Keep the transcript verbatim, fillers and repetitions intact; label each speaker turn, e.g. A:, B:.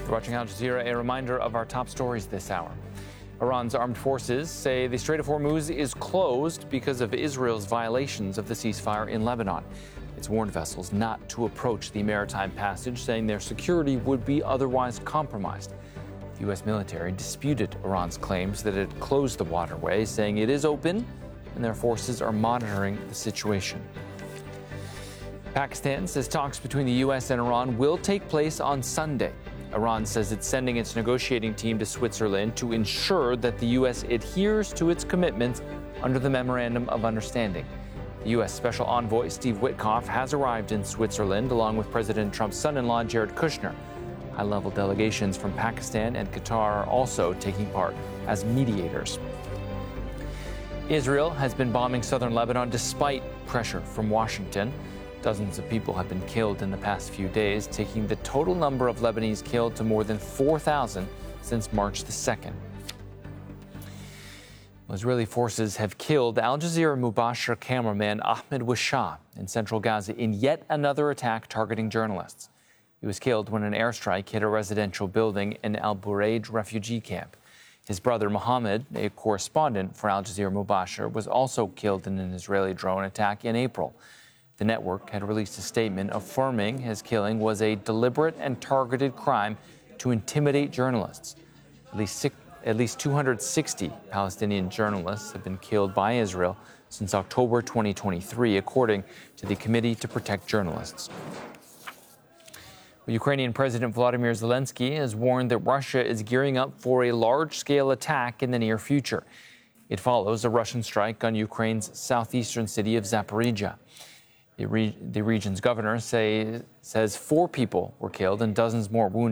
A: You're watching Al Jazeera, a reminder of our top stories this hour. Iran's armed forces say the Strait of Hormuz is closed because of Israel's violations of the ceasefire in Lebanon. It's warned vessels not to approach the maritime passage, saying their security would be otherwise compromised. The U S military disputed Iran's claims that it closed the waterway, saying it is open and their forces are monitoring the situation. Pakistan says talks between the U S and Iran will take place on Sunday. Iran says it's sending its negotiating team to Switzerland to ensure that the U S adheres to its commitments under the Memorandum of Understanding. The U S Special Envoy Steve Witkoff has arrived in Switzerland along with President Trump's son-in-law Jared Kushner. High-level delegations from Pakistan and Qatar are also taking part as mediators. Israel has been bombing southern Lebanon despite pressure from Washington. Dozens of people have been killed in the past few days, taking the total number of Lebanese killed to more than four thousand since March the second. Well, Israeli forces have killed Al Jazeera Mubashir cameraman Ahmed Wishah in central Gaza in yet another attack targeting journalists. He was killed when an airstrike hit a residential building in Al Bureid refugee camp. His brother Mohammed, a correspondent for Al Jazeera Mubashir, was also killed in an Israeli drone attack in April. The network had released a statement affirming his killing was a deliberate and targeted crime to intimidate journalists. At least, six, at least two hundred sixty Palestinian journalists have been killed by Israel since October twenty twenty-three, according to the Committee to Protect Journalists. Ukrainian President Volodymyr Zelensky has warned that Russia is gearing up for a large-scale attack in the near future. It follows a Russian strike on Ukraine's southeastern city of Zaporizhia. The, re- the region's governor say, says four people were killed and dozens more wounded.